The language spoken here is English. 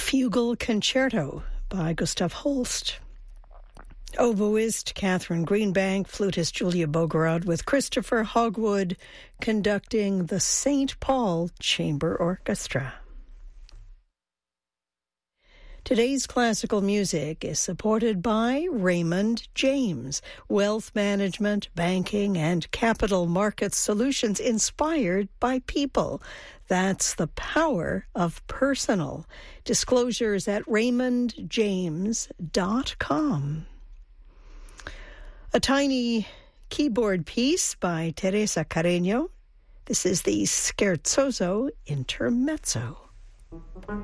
Fugal Concerto by Gustav Holst. Oboist Catherine Greenbank, flutist Julia Bogorod, with Christopher Hogwood conducting the St. Paul Chamber Orchestra. Today's classical music is supported by Raymond James, wealth management, banking, and capital market solutions inspired by people. That's the power of personal. Disclosures at raymondjames.com. A tiny keyboard piece by Teresa Carreño. This is the Scherzoso Intermezzo.